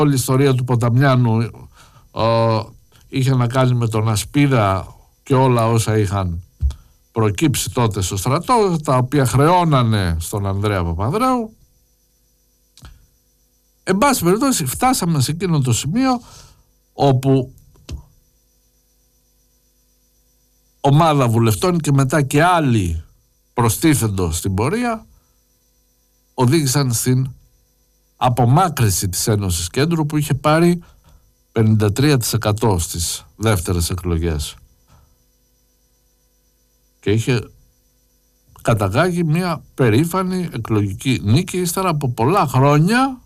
όλη η ιστορία του Ποταμιάνου είχε να κάνει με τον Ασπίδα και όλα όσα είχαν προκύψει τότε στο στρατό, τα οποία χρεώνανε στον Ανδρέα Παπανδρέου. Εν πάση περιπτώσει φτάσαμε σε εκείνο το σημείο όπου ομάδα βουλευτών και μετά και άλλοι προστίθεντος στην πορεία οδήγησαν στην απομάκρυνση της Ένωσης Κέντρου, που είχε πάρει 53% στις δεύτερες εκλογές και είχε καταγάγει μια περήφανη εκλογική νίκη ύστερα από πολλά χρόνια,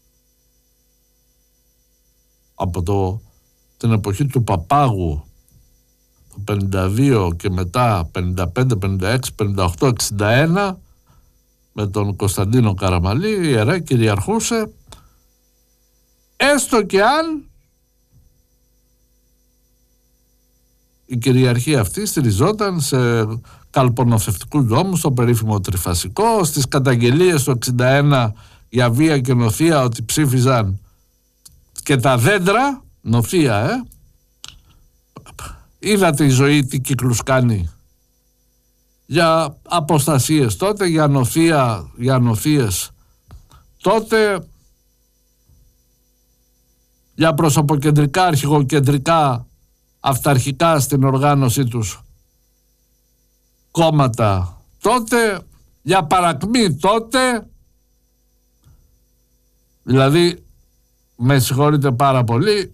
από την εποχή του Παπάγου το 52 και μετά 55, 56, 58, 61 με τον Κωνσταντίνο Καραμαλή. Η ΕΡΕ κυριαρχούσε, έστω και αν η κυριαρχία αυτή στηριζόταν σε καλπονοθευτικούς νόμους, στο περίφημο τριφασικό, στις καταγγελίες του 61 για βία και νοθεία, ότι ψήφιζαν και τα δέντρα, νοθεία, είδατε η ζωή τι κύκλους κάνει, για αποστασίες τότε, για νοθείες τότε, για προσωποκεντρικά, αρχηγοκεντρικά, αυταρχικά στην οργάνωσή τους κόμματα τότε, για παρακμή τότε. Δηλαδή, με συγχωρείτε πάρα πολύ,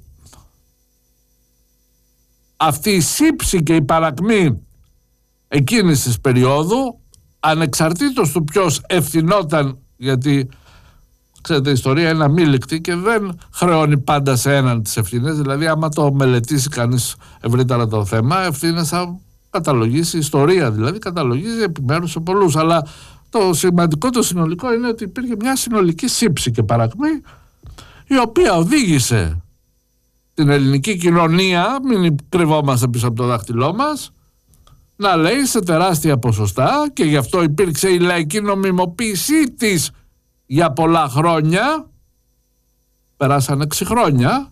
αυτή η σύψη και η παρακμή εκείνης της περίοδου, ανεξαρτήτως του ποιος ευθυνόταν, γιατί ξέρετε η ιστορία είναι αμήλικτη και δεν χρεώνει πάντα σε έναν τις ευθύνες, δηλαδή άμα το μελετήσει κανείς ευρύτερα το θέμα, ευθύνες θα καταλογίσει η ιστορία, δηλαδή καταλογίζει επιμέρους σε πολλούς, αλλά το σημαντικό, το συνολικό είναι ότι υπήρχε μια συνολική σύψη και παρακμή, η οποία οδήγησε την ελληνική κοινωνία, μην κρυβόμαστε πίσω από το δάχτυλό μας, να λέει σε τεράστια ποσοστά, και γι' αυτό υπήρξε η λαϊκή νομιμοποίησή της για πολλά χρόνια, περάσαν 6 χρόνια,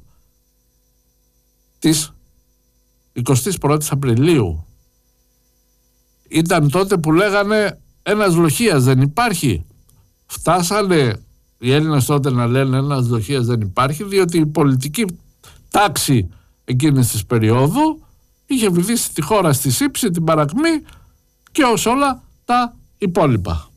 της 21ης Απριλίου. Ήταν τότε που λέγανε ένας λοχείας δεν υπάρχει. Φτάσανε οι Έλληνες τότε να λένε ένας λοχείας δεν υπάρχει, διότι η πολιτική τάξη εκείνης της περίοδου είχε βυθίσει τη χώρα στη σύψη, την παρακμή και ως όλα τα υπόλοιπα.